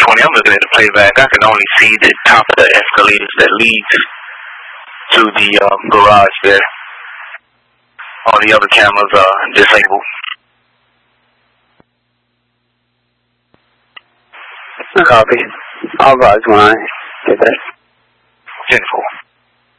420. I'm looking at the playback. I can only see the top of the escalators that leads to the garage there. All the other cameras are disabled. Copy. I'll advise when I get that. 10-4.